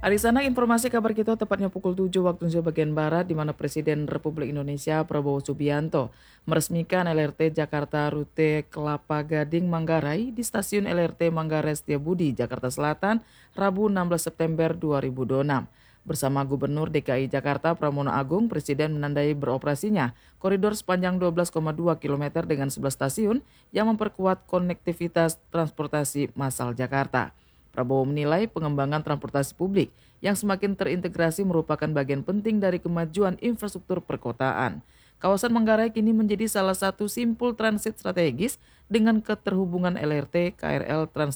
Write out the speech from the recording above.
Arisana, informasi kabar kita tepatnya pukul 7 waktu Indonesia bagian Barat, di mana Presiden Republik Indonesia Prabowo Subianto meresmikan LRT Jakarta rute Kelapa Gading Manggarai di stasiun LRT Manggarai Setiabudi, Jakarta Selatan, Rabu 16 September 2026. Bersama Gubernur DKI Jakarta Pramono Anung, Presiden menandai beroperasinya koridor sepanjang 12,2 km dengan 11 stasiun yang memperkuat konektivitas transportasi massal Jakarta. Prabowo menilai pengembangan transportasi publik yang semakin terintegrasi merupakan bagian penting dari kemajuan infrastruktur perkotaan. Kawasan Manggarai kini menjadi salah satu simpul transit strategis dengan keterhubungan LRT, KRL, Trans